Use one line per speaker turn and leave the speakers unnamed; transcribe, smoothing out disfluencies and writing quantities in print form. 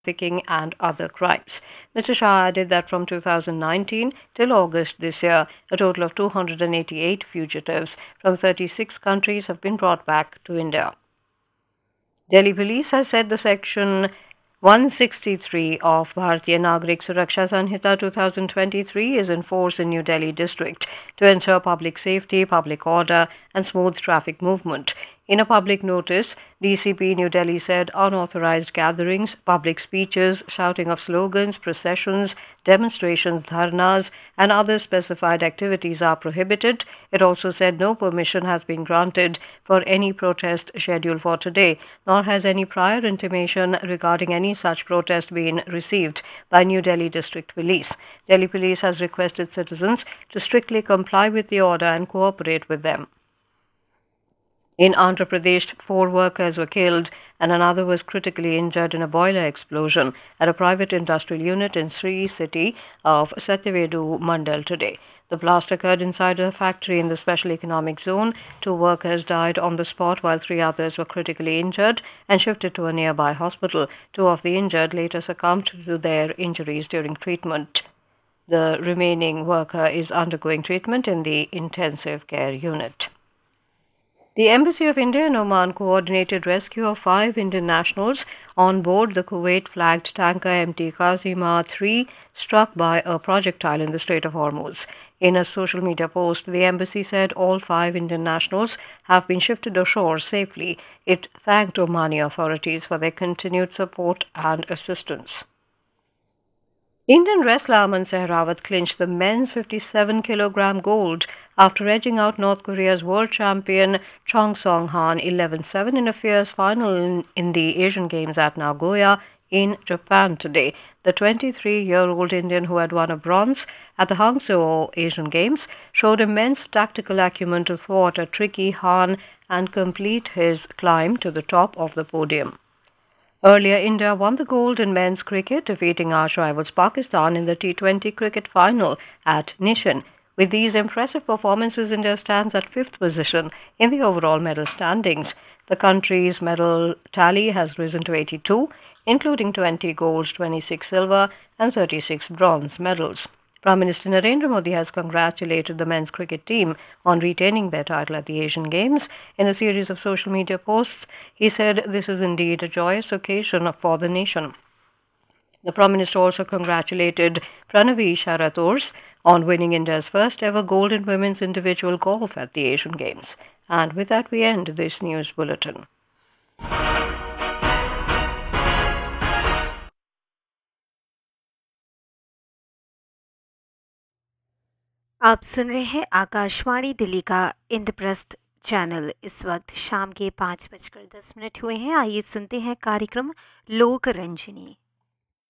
trafficking, and other crimes. Mr. Shah added that from 2019 till August this year, a total of 288 fugitives from 36 countries have been brought back to India. Delhi Police has said the Section 163 of Bharatiya Nagarik Suraksha Sanhita 2023 is in force in New Delhi district to ensure public safety, public order, and smooth traffic movement. In a public notice, DCP New Delhi said unauthorized gatherings, public speeches, shouting of slogans, processions, demonstrations, dharnas, and other specified activities are prohibited. It also said no permission has been granted for any protest scheduled for today, nor has any prior intimation regarding any such protest been received by New Delhi District Police. Delhi Police has requested citizens to strictly comply with the order and cooperate with them. In Andhra Pradesh, 4 workers were killed and another was critically injured in a boiler explosion at a private industrial unit in Sri city of Satyavedu Mandal today. The blast occurred inside a factory in the special economic zone. 2 workers died on the spot while 3 others were critically injured and shifted to a nearby hospital. 2 of the injured later succumbed to their injuries during treatment. The remaining worker is undergoing treatment in the intensive care unit. The Embassy of India in Oman coordinated rescue of 5 Indian nationals on board the Kuwait-flagged tanker MT Kazima 3 struck by a projectile in the Strait of Hormuz. In a social media post, the embassy said all 5 Indian nationals have been shifted ashore safely. It thanked Omani authorities for their continued support and assistance. Indian wrestler Aman Sehrawat clinched the men's 57-kilogram gold after edging out North Korea's world champion Chong Song-han 11-7 in a fierce final in the Asian Games at Nagoya in Japan today. The 23-year-old Indian, who had won a bronze at the Hangzhou Asian Games, showed immense tactical acumen to thwart a tricky Han and complete his climb to the top of the podium. Earlier, India won the gold in men's cricket, defeating arch rivals Pakistan in the T20 cricket final at Nishan. With these impressive performances, India stands at 5th position in the overall medal standings. The country's medal tally has risen to 82, including 20 gold, 26 silver, and 36 bronze medals. Prime Minister Narendra Modi has congratulated the men's cricket team on retaining their title at the Asian Games. In a series of social media posts, he said this is indeed a joyous occasion for the nation. The Prime Minister also congratulated Pranavi Sharators on winning India's first ever gold in women's individual golf at the Asian Games. And with that, we end this news bulletin.
आप सुन रहे हैं आकाशवाणी दिल्ली का Indraprastha channel. इस वक्त शाम के 5:10 हुए हैं। आइए सुनते हैं कार्यक्रम लोक रंजनी।